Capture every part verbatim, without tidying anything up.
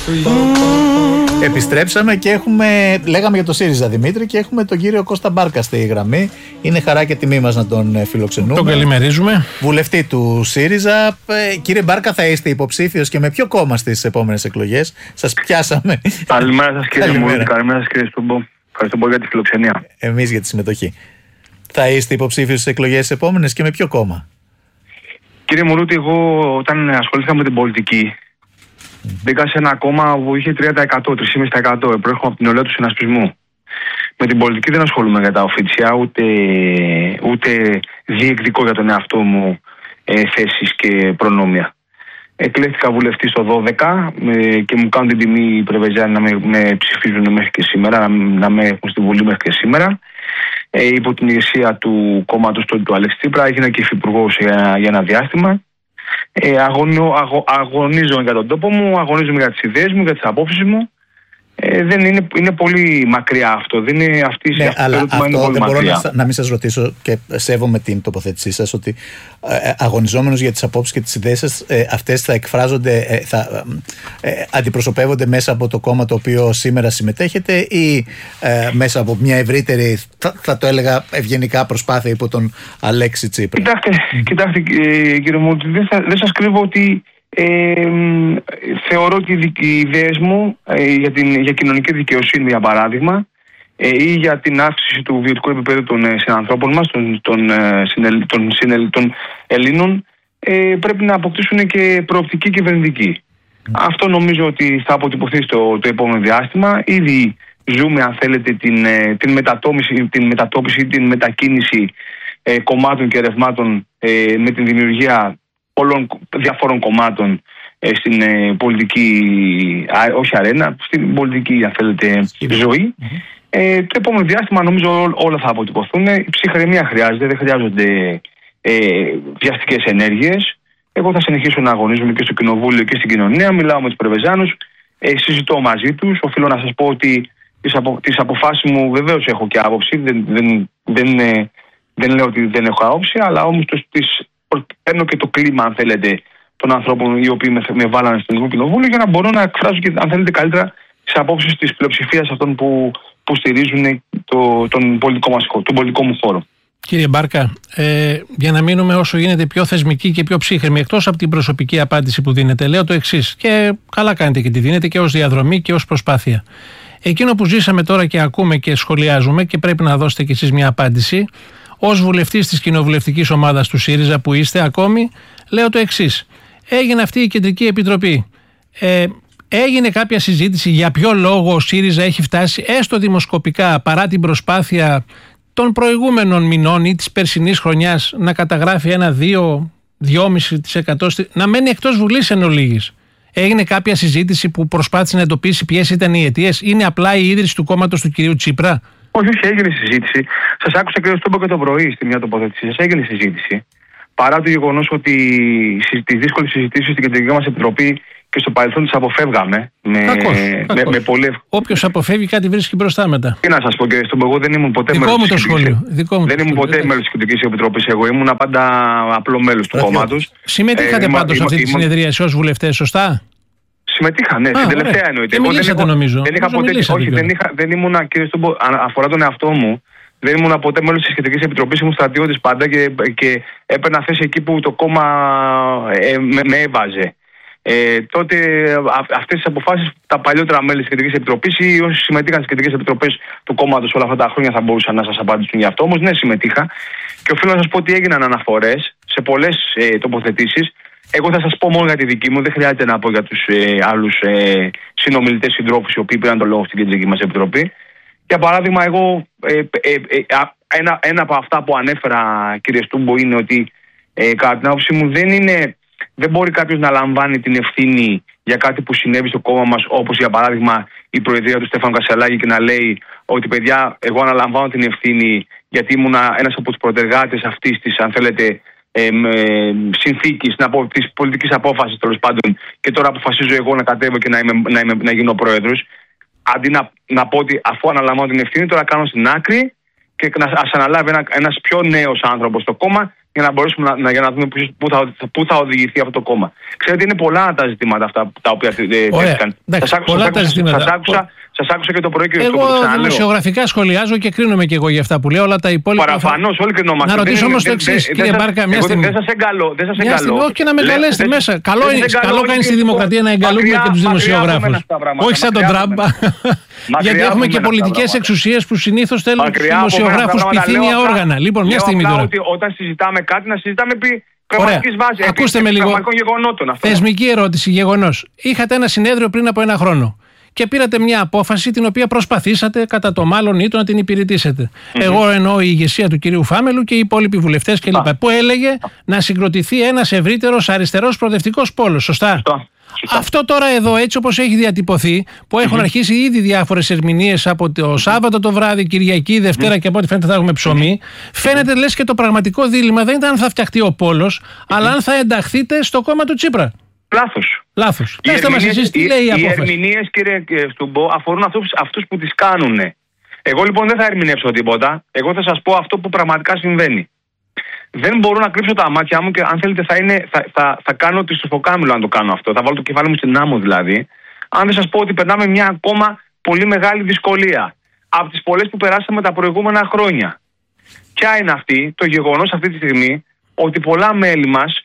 Επιστρέψαμε και έχουμε, λέγαμε για το ΣΥΡΙΖΑ Δημήτρη, και έχουμε τον κύριο Κώστα Μπάρκα στη γραμμή. Είναι χαρά και τιμή μας να τον φιλοξενούμε. Τον καλημερίζουμε. Βουλευτή του ΣΥΡΙΖΑ. Ε, κύριε Μπάρκα, θα είστε υποψήφιος και με ποιο κόμμα στις επόμενες εκλογές? Σας πιάσαμε. Καλημέρα σας κύριε Μουρούτη, καλημέρα σας κύριε Στούμπο. Ευχαριστώ πολύ για τη φιλοξενία. Εμείς για τη συμμετοχή. Θα είστε υποψήφιος στις εκλογές επόμενες και με ποιο κόμμα? Κύριε Μουρούτη, εγώ όταν ασχολήθηκα με την πολιτική, mm. μπήκα σε ένα κόμμα που είχε τρία τοις εκατό, τρία κόμμα πέντε τοις εκατό. Προέρχομαι από την νεολαία του συνασπισμού. Με την πολιτική δεν ασχολούμαι για τα οφιτσιά, ούτε, ούτε διεκδικώ για τον εαυτό μου ε, θέσεις και προνόμια. Εκλέχθηκα βουλευτής το δώδεκα ε, και μου κάνουν την τιμή οι Πρεβεζιάνοι να με, με ψηφίζουν μέχρι και σήμερα, να, να με έχουν στη Βουλή μέχρι και σήμερα. Ε, υπό την ηγεσία του κόμματος του, του Αλέξη Τσίπρα έγινα και υφυπουργός για, για ένα διάστημα. Ε, αγωνιο, αγω, αγωνίζομαι για τον τόπο μου, αγωνίζομαι για τις ιδέες μου, για τις απόψεις μου. Ε, δεν είναι, είναι πολύ μακριά αυτό. Δεν είναι αυτή, ναι, αυτή αλλά αυτό είναι πολύ δεν μπορώ μακριά. να, να μην σας ρωτήσω, και σέβομαι την τοποθέτησή σας, ότι ε, αγωνιζόμενος για τις απόψεις και τις ιδέες σας, ε, αυτές θα εκφράζονται, ε, θα ε, ε, αντιπροσωπεύονται μέσα από το κόμμα το οποίο σήμερα συμμετέχετε, ή ε, μέσα από μια ευρύτερη, θα, θα το έλεγα ευγενικά, προσπάθεια υπό τον Αλέξη Τσίπρα? Κοιτάξτε, mm. κοιτάξτε ε, κύριε Μούτη, δεν, δεν σας κρύβω ότι Ε, θεωρώ ότι οι ιδέες μου ε, για, την, για κοινωνική δικαιοσύνη, για παράδειγμα, ε, ή για την αύξηση του βιωτικού επίπεδου των ε, συνανθρώπων μας, των, των, ε, συνελ, των, συνελ, των Ελλήνων, ε, πρέπει να αποκτήσουν και προοπτική κυβερνητική. Mm. Αυτό νομίζω ότι θα αποτυπωθεί στο το επόμενο διάστημα. Ήδη ζούμε, αν θέλετε, την, ε, την, μετατόπιση, την μετατόπιση, την μετακίνηση ε, κομμάτων και ρευμάτων ε, με την δημιουργία πολλών διαφόρων κομμάτων ε, στην ε, πολιτική, α, όχι αρένα, στην πολιτική, αν θέλετε, ζωή. Mm-hmm. Ε, το επόμενο διάστημα νομίζω ό, όλα θα αποτυπωθούν. Η ψυχραιμία χρειάζεται, δεν χρειάζονται ε, βιαστικές ενέργειες. Εγώ θα συνεχίσω να αγωνίζομαι και στο κοινοβούλιο και στην κοινωνία. Μιλάω με τους Πρεβεζάνους, ε, συζητώ μαζί τους. Οφείλω να σας πω ότι τις, απο, τις αποφάσεις μου βεβαίως έχω και άποψη. Δεν, δεν, δεν, ε, δεν λέω ότι δεν έχω άποψη, αλλά όμως τις παίρνω και το κλίμα, αν θέλετε, των ανθρώπων οι οποίοι με, με βάλανε στο Ελληνικό Κοινοβούλιο, για να μπορώ να εκφράσω και, αν θέλετε, καλύτερα τις απόψεις της πλειοψηφίας αυτών που, που στηρίζουν το, τον, πολιτικό μας, τον πολιτικό μου χώρο. Κύριε Μπάρκα, ε, για να μείνουμε όσο γίνεται πιο θεσμικοί και πιο ψύχρεμοι, εκτός από την προσωπική απάντηση που δίνετε, λέω το εξής, και καλά κάνετε και τη δίνετε και ως διαδρομή και ως προσπάθεια. Εκείνο που ζήσαμε τώρα και ακούμε και σχολιάζουμε, και πρέπει να δώσετε κι εσείς μια απάντηση, ως βουλευτής της κοινοβουλευτικής ομάδας του ΣΥΡΙΖΑ που είστε ακόμη, λέω το εξής. Έγινε αυτή η κεντρική επιτροπή. Ε, έγινε κάποια συζήτηση για ποιο λόγο ο ΣΥΡΙΖΑ έχει φτάσει έστω δημοσκοπικά, παρά την προσπάθεια των προηγούμενων μηνών ή της περσινής χρονιάς, να καταγράφει ένα δύο με δύο κόμμα πέντε τοις εκατό, να μένει εκτός Βουλής εν ολίγης? Έγινε κάποια συζήτηση που προσπάθησε να εντοπίσει ποιες ήταν οι αιτίες? Είναι απλά η ίδρυση του κόμματος του κυρίου Τσίπρα? Όχι, όχι, έγινε συζήτηση. Σας άκουσα και στο και το πρωί στη μια τοποθέτηση. Σας έγινε συζήτηση. Παρά το γεγονός ότι τις δύσκολες συζητήσεις στην κεντρική μας επιτροπή και στο παρελθόν τις αποφεύγαμε. Με, κακώς, με, κακώς. με πολύ... Όποιος αποφεύγει κάτι βρίσκει μπροστά μετά. Τι να σας πω, κύριε Στόμπο, εγώ δεν ήμουν ποτέ μέλος της Κεντρικής. Δεν ήμουν ποτέ μέλος της Κεντρικής Επιτροπής. Εγώ ήμουν πάντα απλό μέλος του κόμματος. Συμμετείχατε ε, πάντως σε αυτή τη συνεδρίαση ως βουλευτές, σωστά? Συμμετείχα, ναι, στην τελευταία εννοείται. Και μιλήσατε, νομίζω. Δεν είχα ποτέ, όχι, δεν, είχα, δεν ήμουν, κύριε Στόμπο, αφορά τον εαυτό μου, δεν ήμουν ποτέ μέλος της Κεντρικής Επιτροπής, ήμουν στρατιώτης πάντα και, και έπαιρνα θέση εκεί που το κόμμα ε, με, με έβαζε. Ε, τότε α, αυτές τις αποφάσεις τα παλιότερα μέλη της Κεντρικής Επιτροπής ή όσοι συμμετείχαν στις Κεντρικές Επιτροπές του κόμματος όλα αυτά τα χρόνια θα μπορούσαν να σας απαντήσουν γι' αυτό. Όμως ναι, συμμετείχα και οφείλω να σας πω ότι έγιναν αναφορές σε πολλές ε, τοποθετήσεις. Εγώ θα σας πω μόνο για τη δική μου, δεν χρειάζεται να πω για τους ε, άλλους ε, συνομιλητές συντρόφους οι οποίοι πήραν το λόγο στην Κεντρική μας Επιτροπή. Για παράδειγμα, εγώ ε, ε, ε, ένα, ένα από αυτά που ανέφερα, κύριε Στούμπο, είναι ότι ε, κατά την άποψή μου δεν, είναι, δεν μπορεί κάποιος να λαμβάνει την ευθύνη για κάτι που συνέβη στο κόμμα μας, όπως για παράδειγμα η προεδρία του Στέφανου Κασσαλάκη, και να λέει ότι παιδιά, εγώ αναλαμβάνω την ευθύνη γιατί ήμουν ένας από τους προτεργάτες αυτής της, αν θέλετε, ε, συνθήκης, να πω, της πολιτικής απόφασης τέλος πάντων, και τώρα αποφασίζω εγώ να κατέβω και να, είμαι, να, είμαι, να γίνω πρόεδρος. Αντί να, να πω ότι αφού αναλαμβάνω την ευθύνη, τώρα κάνω στην άκρη και να ας αναλάβει ένα, ένας πιο νέος άνθρωπος στο κόμμα για να μπορέσουμε να, για να δούμε πού θα, πού θα οδηγηθεί αυτό το κόμμα. Ξέρετε, είναι πολλά τα ζητήματα αυτά τα οποία τέθηκαν. Σας άκουσα, σας άκουσα και το πρωί και εγώ δημοσιογραφικά σχολιάζω και κρίνομαι και εγώ για αυτά που λέω, όλα τα υπόλοιπα. Παραφανώς, όλοι κρινόμαστε. Να ρωτήσω όμως το εξής, κύριε Μπάρκα, μια στιγμή. Δεν σας εγκαλώ. Όχι και να με καλέσετε μέσα. Καλό κάνει στη δημοκρατία να εγκαλούμε και τους δημοσιογράφους. Όχι σαν τον Τραμπ. Γιατί έχουμε και πολιτικές εξουσίες που συνήθως θέλουν τους δημοσιογράφους πυθύνια όργανα. Λοιπόν, μια στιγμή τώρα. Όταν συζητάμε κάτι, να συζητάμε επί πραγματικής βάσης. Ακούστε με λίγο. Θεσμική ερώτηση, γεγονός. Είχατε ένα συνέδριο πριν από ένα χρόνο και πήρατε μια απόφαση την οποία προσπαθήσατε κατά το μάλλον ή το να την υπηρετήσετε. Mm-hmm. Εγώ εννοώ η ηγεσία του κυρίου Φάμελου και οι υπόλοιποι βουλευτές κλπ. Ah. Που έλεγε ah. να συγκροτηθεί ένας ευρύτερος αριστερός προοδευτικός πόλος. Σωστά. Ah. Αυτό τώρα εδώ, έτσι όπως έχει διατυπωθεί, που έχουν mm-hmm. αρχίσει ήδη διάφορες ερμηνείες από το Σάββατο το βράδυ, Κυριακή, Δευτέρα mm-hmm. και από ό,τι φαίνεται θα έχουμε ψωμί, mm-hmm. φαίνεται λες και το πραγματικό δίλημμα δεν ήταν αν θα φτιαχτεί ο πόλος, mm-hmm. αλλά αν θα ενταχθείτε στο κόμμα του Τσίπρα. Λάθος. Λάθος. Πετε μας εσείς τι λέει η απόφαση. Οι ερμηνείες, κύριε Στουμπό, αφορούν αυτούς, αυτούς που τις κάνουν. Εγώ λοιπόν δεν θα ερμηνεύσω τίποτα. Εγώ θα σας πω αυτό που πραγματικά συμβαίνει. Δεν μπορώ να κρύψω τα μάτια μου και αν θέλετε θα, είναι, θα, θα, θα κάνω τη στροφοκάμιλο αν το κάνω αυτό. Θα βάλω το κεφάλι μου στην άμμο δηλαδή. Αν δεν σας πω ότι περνάμε μια ακόμα πολύ μεγάλη δυσκολία. Από τις πολλές που περάσαμε τα προηγούμενα χρόνια. Ποια είναι αυτή, το γεγονός αυτή τη στιγμή ότι πολλά μέλη μας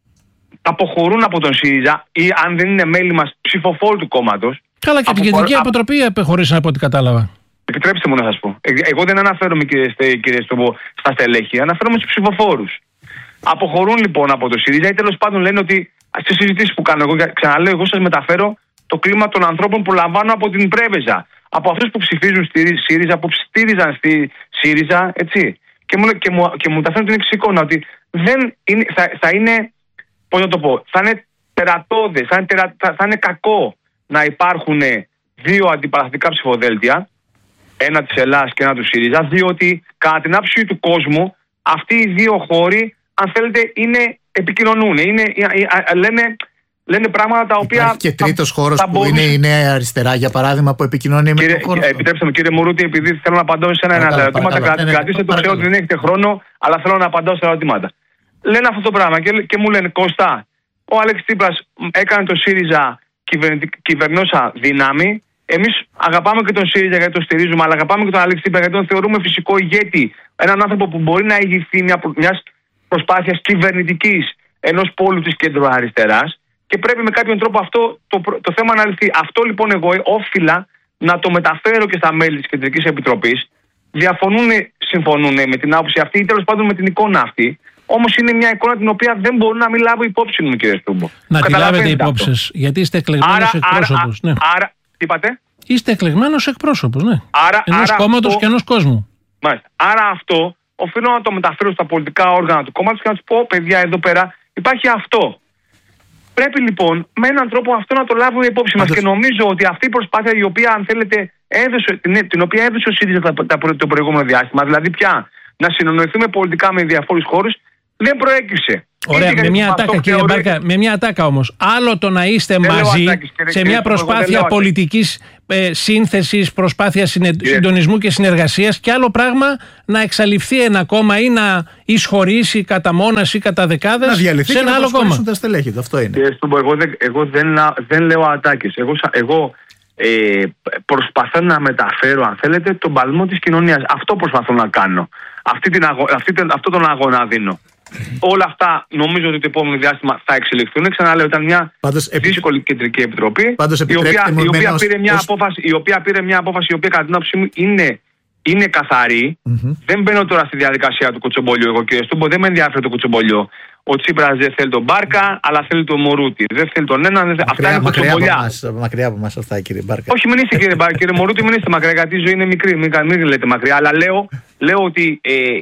αποχωρούν από τον ΣΥΡΙΖΑ ή αν δεν είναι μέλη μας ψηφοφόρου του κόμματος. Καλά, και την Κεντρική Αποτροπή απεχωρήσαν από ό,τι κατάλαβα. Επιτρέψτε μου να σας πω. Εγώ δεν αναφέρομαι, κύριε, κύριε Στομπό, στα στελέχη, αναφέρομαι στους ψηφοφόρους. Αποχωρούν λοιπόν από το ΣΥΡΙΖΑ ή τέλος πάντων λένε ότι στις συζητήσεις που κάνω, εγώ ξαναλέω, εγώ σας μεταφέρω το κλίμα των ανθρώπων που λαμβάνω από την Πρέβεζα. Από αυτούς που ψηφίζουν στη ΣΥΡΙΖΑ, που στήριζαν στη ΣΥΡΙΖΑ, έτσι. Και μου, και μου, και μου τα φέρνουν την εξής εικόνα ότι δεν είναι, θα, θα είναι. Πώς να το πω, θα είναι τερατώδες, θα είναι, τερα, θα, θα είναι κακό να υπάρχουν δύο αντιπαραστατικά ψηφοδέλτια, ένα της Ελλάδας και ένα του ΣΥΡΙΖΑ, διότι κατά την άποψη του κόσμου αυτοί οι δύο χώροι, αν θέλετε, είναι, επικοινωνούν, είναι, λένε, λένε πράγματα τα οποία. Υπάρχει και τρίτος χώρος που μπορούσε... είναι η Νέα Αριστερά, για παράδειγμα, που επικοινωνεί με τον χώρο. Επιτρέψτε μου, κύριε Μουρούτη, επειδή θέλω να απαντώ σε ένα ερωτήματα, κρατήστε το, ξέρω ότι δεν έχετε χρόνο, αλλά θέλω να απαντώ σε ερωτήματα. Λένε αυτό το πράγμα και, και μου λένε Κώστα, ο Αλέξης Τσίπρας έκανε το ΣΥΡΙΖΑ κυβερνόσα δύναμη. Εμείς αγαπάμε και τον ΣΥΡΙΖΑ γιατί τον στηρίζουμε, αλλά αγαπάμε και τον Αλέξη Τσίπρα γιατί τον θεωρούμε φυσικό ηγέτη. Έναν άνθρωπο που μπορεί να ηγηθεί μια, μιας προσπάθειας κυβερνητικής ενός πόλου της κεντροαριστεράς και πρέπει με κάποιον τρόπο αυτό το, το θέμα να λυθεί. Αυτό λοιπόν εγώ όφιλα να το μεταφέρω και στα μέλη της Κεντρικής Επιτροπής. Διαφωνούν, συμφωνούν με την άποψη αυτή ή τέλος πάντων με την εικόνα αυτή. Όμως είναι μια εικόνα την οποία δεν μπορώ να μην λάβω υπόψη μου, κύριε Στούμπο. Να τη λάβετε υπόψη σας, γιατί είστε εκλεγμένος εκπρόσωπος. Άρα, ναι. άρα, τι είπατε? Είστε εκλεγμένος εκπρόσωπος, ναι. Άρα, ενός κόμματος αυτό... και ενός κόσμου. Μάλιστα. Άρα αυτό οφείλω να το μεταφέρω στα πολιτικά όργανα του κόμματος και να του πω, παιδιά, εδώ πέρα υπάρχει αυτό. Πρέπει λοιπόν με έναν τρόπο αυτό να το λάβουμε υπόψη μας. Και νομίζω ότι αυτή η προσπάθεια η οποία, αν θέλετε, έδωσε, την, την οποία έδωσε ο ΣΥΡΙΖΑ το προηγούμενο διάστημα, δηλαδή πια να συνεννοηθούμε πολιτικά με διαφόρους χώρους, δεν προέκυψε. Ωραία, με μια ατάκα, κύριε Μπάρκα, με μια ατάκα όμως. Άλλο το να είστε δεν μαζί ατάκες, κύριε, σε μια προσπάθεια πολιτικής ε, σύνθεσης, προσπάθεια συντονισμού και συνεργασίας, και άλλο πράγμα να εξαλειφθεί ένα κόμμα ή να εισχωρήσει κατά μόνας ή κατά δεκάδες σε ένα άλλο κόμμα. Τα στελέχη, αυτό είναι. Κύριε Στούμπο, εγώ, δεν, εγώ δεν, δεν λέω ατάκες. Εγώ, εγώ ε, προσπαθώ να μεταφέρω, αν θέλετε, τον παλμό της κοινωνίας. Αυτό προσπαθώ να κάνω. Αυτή την αγω... αυτή, αυτό τον αγώνα δίνω. Όλα αυτά νομίζω ότι το επόμενο διάστημα θα εξελιχθούν. Ξαναλέω, ήταν μια πάντως, δύσκολη κεντρική επιτροπή, πάντως, η, οποία, η, οποία πήρε μια ως... απόφαση, η οποία πήρε μια απόφαση η οποία κατά την άποψή μου είναι, είναι καθαρή. Mm-hmm. Δεν μπαίνω τώρα στη διαδικασία του κουτσομπολιού. Εγώ, κύριε Στούμπο, δεν με ενδιαφέρει το κουτσομπολιό. Ο Τσίπρας δεν θέλει τον Μπάρκα, αλλά θέλει τον Μωρούτη. Δεν θέλει τον έναν. Δεν... Αυτά είναι κουτσομπολιά. Μακριά από εμάς αυτά, κύριε Μπάρκα. Όχι, μην είστε, κύριε Μπάρκα. Κύριε Μωρούτη, μην είστε μακριά, γιατί η ζωή είναι μικρή. Μην, μην λέτε μακριά. Αλλά λέω, λέω ότι ε, ε,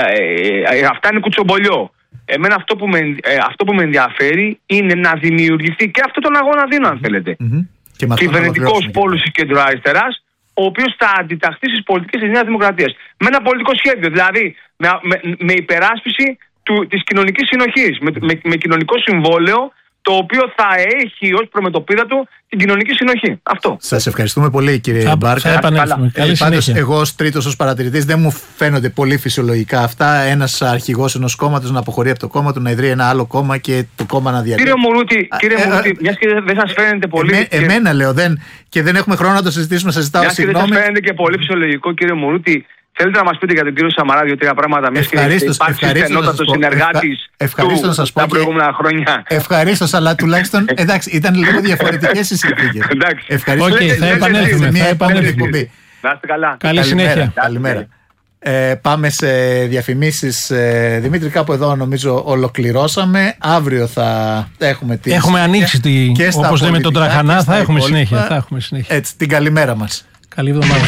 ε, ε, αυτά είναι κουτσομπολιό. Εμένα αυτό που, με, ε, αυτό που με ενδιαφέρει είναι να δημιουργηθεί και αυτό τον αγώνα δίνω, αν θέλετε. Mm-hmm. Κυβερνητικός πόλος της κεντροαριστεράς, ο οποίος θα αντιταχθεί στις πολιτικές της Νέας Δημοκρατίας. Με ένα πολιτικό σχέδιο, δηλαδή με, με, με υπεράσπιση του, της κοινωνικής συνοχής, με, με, με κοινωνικό συμβόλαιο το οποίο θα έχει ως προμετωπίδα του την κοινωνική συνοχή. Αυτό. Σας ευχαριστούμε πολύ, κύριε θα, Μπάρκα. Θα επανέλθουμε. Καλή Πάντως, συνέχεια. εγώ ως τρίτος ως παρατηρητής δεν μου φαίνονται πολύ φυσιολογικά αυτά. Ένας αρχηγός ενός κόμματος να αποχωρεί από το κόμμα του, να ιδρύει ένα άλλο κόμμα και το κόμμα να διαλύει. Κύριε Μουρούτη, κύριε ε, Μουρούτη, ε, μιας και δεν σας φαίνεται πολύ. Εμέ, και... Εμένα λέω δεν, και δεν έχουμε χρόνο να το συζητήσουμε. Σας ζητάω συγγνώμη. Μιας και δεν σας φαίνεται και πολύ φυσιολογικό, κύριε Μουρούτη, θέλετε να μας πείτε για τον κύριο Σαμαρά δύο-τρία πράγματα, μιας και υπάρχει στενότατος συνεργάτης του τα προηγούμενα χρόνια. Ευχαρίστως, αλλά τουλάχιστον εντάξει, ήταν λίγο διαφορετικές οι συνθήκες. Ευχαριστώ. Okay, θα επανέλθουμε. Θα επανέλθουμε. Να είστε καλά. Καλή συνέχεια. Καλημέρα. Ε, πάμε σε διαφημίσεις. ε, Δημήτρη, κάπου εδώ νομίζω ολοκληρώσαμε. Αύριο θα έχουμε τις... Έχουμε ανοίξει, τη... όπως λέμε τον Τραχανά, θα έχουμε, συνέχεια, θα έχουμε συνέχεια. Έτσι, την καλημέρα μας. Καλή εβδομάδα.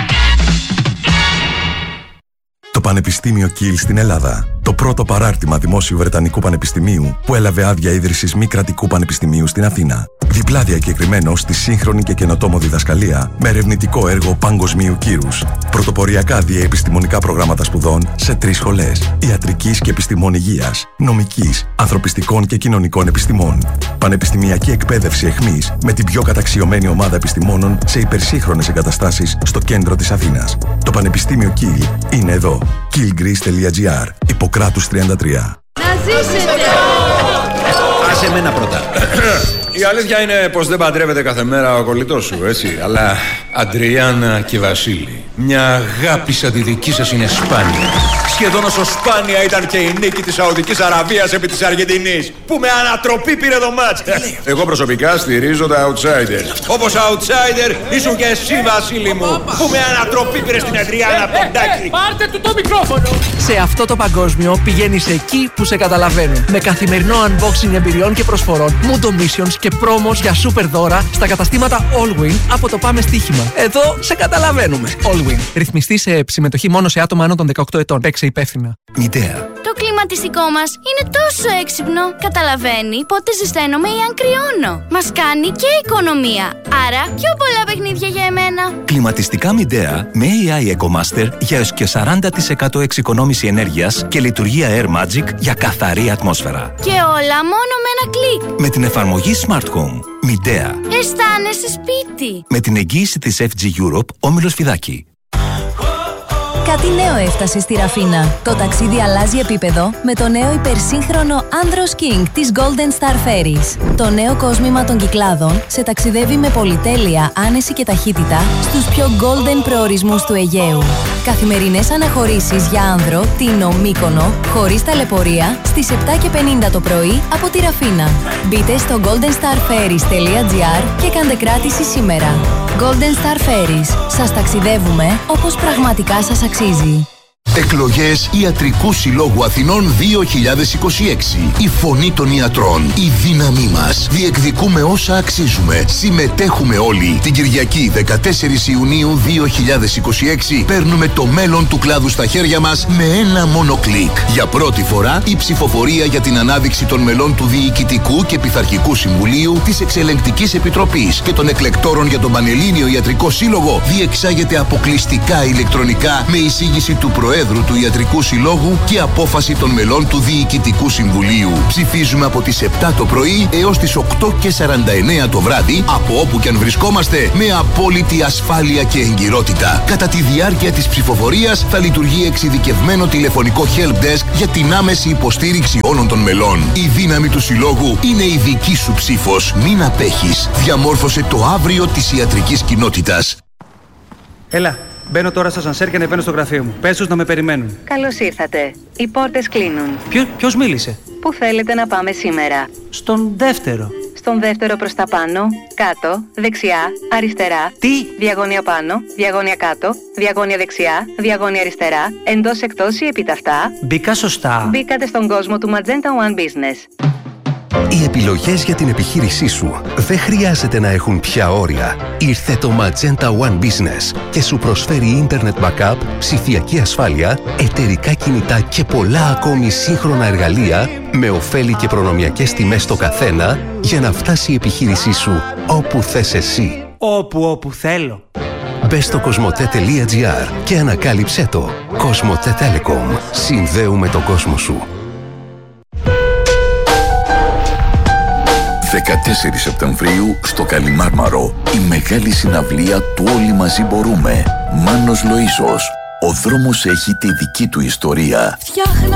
Το Πανεπιστήμιο Κιλ στην Ελλάδα. Το πρώτο παράρτημα δημόσιου Βρετανικού Πανεπιστημίου που έλαβε άδεια ίδρυσης μη κρατικού πανεπιστημίου στην Αθήνα. Διπλά διακεκριμένο στη σύγχρονη και καινοτόμο διδασκαλία με ερευνητικό έργο παγκοσμίου κύρους. Πρωτοποριακά διαεπιστημονικά προγράμματα σπουδών σε τρεις σχολές: ιατρικής και επιστημών υγείας, νομικής, ανθρωπιστικών και κοινωνικών επιστημών. Πανεπιστημιακή εκπαίδευση εχμής με την πιο καταξιωμένη ομάδα επιστημόνων σε υπερσύγχρονες εγκαταστάσεις στο κέντρο της Αθήνας. Το Πανεπιστήμιο Κιλ είναι εδώ. κιλ γκρις τελεία τζι άρ, Ιπποκράτους τριάντα τρία. Να ζήσετε! Άσε εμένα πρώτα. Η αλήθεια είναι πως δεν παντρεύεται κάθε μέρα ο κολλητός σου, έτσι. Αλλά Αντριάννα και Βασίλη, μια αγάπη σαν τη δική σας είναι σπάνια. Σχεδόν όσο σπάνια ήταν και η νίκη της Σαουδικής Αραβίας επί της Αργεντινής, που με ανατροπή πήρε το μάτς. Εγώ προσωπικά στηρίζω τα outsiders. Όπως outsider ήσουν και εσύ, Βασίλη μου, που με ανατροπή πήρε στην Αντριάννα από τον Τάκη. Πάρτε του το μικρόφωνο! Σε αυτό το παγκόσμιο πηγαίνεις εκεί που σε καταλαβαίνουν. Με καθημερινό unboxing εμπειριών και προσφορών, Mundo Missions και πρόμος για super δώρα στα καταστήματα Allwin από το Πάμε Στοίχημα. Εδώ σε καταλαβαίνουμε. Allwin. Ρυθμιστή σε συμμετοχή μόνο σε άτομα άνω των δεκαοκτώ ετών. Παίξε υπεύθυνα. Μητέα. Το κλιματιστικό μας είναι τόσο έξυπνο. Καταλαβαίνει πότε ζεσταίνομαι ή αν κρυώνω. Μας κάνει και οικονομία. Άρα πιο πολλά παιχνίδια για εμένα. Κλιματιστικά Μητέα με έι άι EcoMaster για έως και σαράντα τοις εκατό εξοικονόμηση ενέργειας και λειτουργία Air Magic για καθαρή ατμόσφαιρα. Και όλα μόνο με ένα κλικ. Με την εφαρμογή Smart Home. Μητέα. Αισθάνεσαι σπίτι. Με την εγγύηση της εφ τζι Europe, Όμιλος Φιδάκη. Κάτι νέο έφτασε στη Ραφίνα. Το ταξίδι αλλάζει επίπεδο με το νέο υπερσύγχρονο Andros King της Golden Star Ferries. Το νέο κόσμημα των Κυκλάδων σε ταξιδεύει με πολυτέλεια, άνεση και ταχύτητα στους πιο golden προορισμούς του Αιγαίου. Καθημερινές αναχωρήσεις για άνδρο, Τίνο, Μύκονο, χωρίς ταλαιπωρία, στις επτά και πενήντα το πρωί από τη Ραφίνα. Μπείτε στο golden star ferries τελεία τζι άρ και κάντε κράτηση σήμερα. Golden Star Ferries. Σας ταξιδεύουμε όπως πραγματικά σας αξίζει. Εκλογές Ιατρικού Συλλόγου Αθηνών δύο χιλιάδες είκοσι έξι. Η φωνή των ιατρών. Η δύναμή μας. Διεκδικούμε όσα αξίζουμε. Συμμετέχουμε όλοι. Την Κυριακή δεκατέσσερις Ιουνίου δύο χιλιάδες είκοσι έξι παίρνουμε το μέλλον του κλάδου στα χέρια μας με ένα μόνο κλικ. Για πρώτη φορά η ψηφοφορία για την ανάδειξη των μελών του Διοικητικού και Πειθαρχικού Συμβουλίου, της Εξελεγκτικής Επιτροπής και των εκλεκτόρων για τον Πανελλήνιο Ιατρικό Σύλλογο διεξάγεται αποκλειστικά ηλεκτρονικά με εισήγηση του Προέδρου του Ιατρικού Συλλόγου και απόφαση των μελών του Διοικητικού Συμβουλίου. Ψηφίζουμε από τις επτά το πρωί έως τις οκτώ και σαράντα εννέα το βράδυ, από όπου και αν βρισκόμαστε, με απόλυτη ασφάλεια και εγκυρότητα. Κατά τη διάρκεια της ψηφοφορίας θα λειτουργεί εξειδικευμένο τηλεφωνικό help desk για την άμεση υποστήριξη όλων των μελών. Η δύναμη του Συλλόγου είναι η δική σου ψήφος. Μην απέχεις. Διαμόρφωσε το αύριο της ιατρικής κοινότητας. Έλα. Μπαίνω τώρα στο σανσέρ και ανεβαίνω στο γραφείο μου. Πες τους να με περιμένουν. Καλώς ήρθατε. Οι πόρτες κλείνουν. Ποιο, ποιος μίλησε? Πού θέλετε να πάμε σήμερα? Στον δεύτερο. Στον δεύτερο προς τα πάνω, κάτω, δεξιά, αριστερά. Τι? Διαγώνια πάνω, διαγώνια κάτω, διαγώνια δεξιά, διαγώνια αριστερά, εντός εκτός ή επιταυτά. Μπήκα σωστά. Μπήκατε στον κόσμο του Magenta One Business. Οι επιλογές για την επιχείρησή σου δεν χρειάζεται να έχουν πια όρια. Ήρθε το Magenta One Business και σου προσφέρει Internet Backup, ψηφιακή ασφάλεια, εταιρικά κινητά και πολλά ακόμη σύγχρονα εργαλεία με ωφέλη και προνομιακές τιμές στο καθένα για να φτάσει η επιχείρησή σου όπου θες εσύ. Όπου όπου θέλω. Μπες στο κοσμοτέ τελεία τζι άρ και ανακάλυψέ το. Κοσμοτέ Telecom. Συνδέουμε τον κόσμο σου. δεκατέσσερις Σεπτεμβρίου στο Καλιμάρμαρο, η μεγάλη συναυλία του Όλοι Μαζί Μπορούμε. Μάνος Λοΐσος. Ο δρόμος έχει τη δική του ιστορία.